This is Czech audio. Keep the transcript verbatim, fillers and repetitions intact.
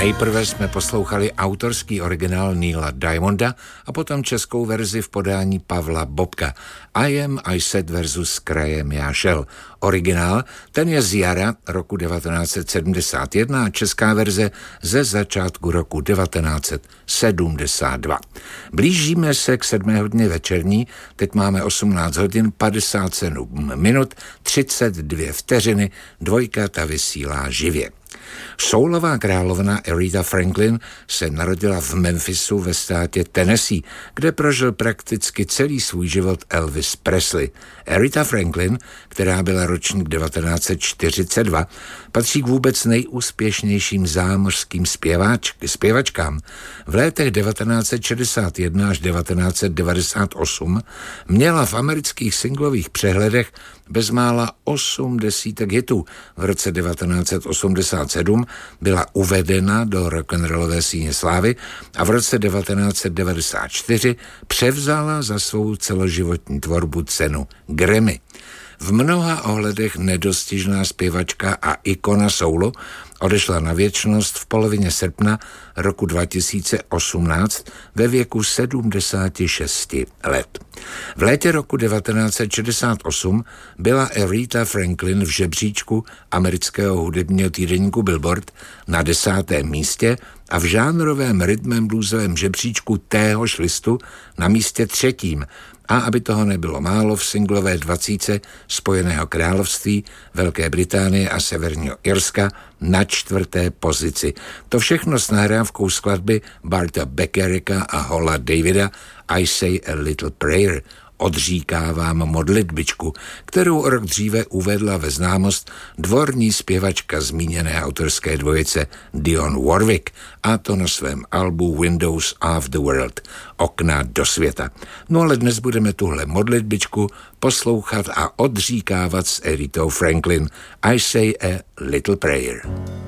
Nejprve jsme poslouchali autorský originál Neila Diamonda a potom českou verzi v podání Pavla Bobka. I Am I Said versus Krajem já šel. Originál, ten je z jara roku devatenáct set sedmdesát jedna a česká verze ze začátku roku devatenáct set sedmdesát dva. Blížíme se k sedmé hodině večerní, teď máme osmnáct hodin padesát sedm minut, třicet dvě vteřiny, dvojka ta vysílá živě. Soulová královna Aretha Franklin se narodila v Memphisu ve státě Tennessee, kde prožil prakticky celý svůj život Elvis Presley. Aretha Franklin, která byla ročník devatenáct set čtyřicet dva, patří k vůbec nejúspěšnějším zámořským zpěváč, zpěvačkám. V letech devatenáct set šedesát jedna až devatenáct set devadesát osm měla v amerických singlových přehledech bezmála osm desítek hitů. V roce devatenáct set osmdesát sedm byla uvedena do rock'n'rollové síně slávy a v roce devatenáct set devadesát čtyři převzala za svou celoživotní tvorbu cenu Grammy. V mnoha ohledech nedostižná zpěvačka a ikona soulu odešla na věčnost v polovině srpna roku dva tisíce osmnáct ve věku sedmdesáti šesti let. V létě roku devatenáct set šedesát osm byla Aretha Franklin v žebříčku amerického hudebního týdeníku Billboard na desátém místě a v žánrovém rhythm bluesovém žebříčku téhož listu na místě třetím. A aby toho nebylo málo, v singlové dvacítce Spojeného království, Velké Británie a Severního Irska na čtvrté pozici. To všechno s nahrávkou skladby Barta Beckericka a Hola Davida I Say a Little Prayer, odříkávám modlitbičku, kterou o rok dříve uvedla ve známost dvorní zpěvačka zmíněné autorské dvojice Dionne Warwick, a to na svém albu Windows of the World, okna do světa. No ale dnes budeme tuhle modlitbičku poslouchat a odříkávat s Arethou Franklin I Say a Little Prayer.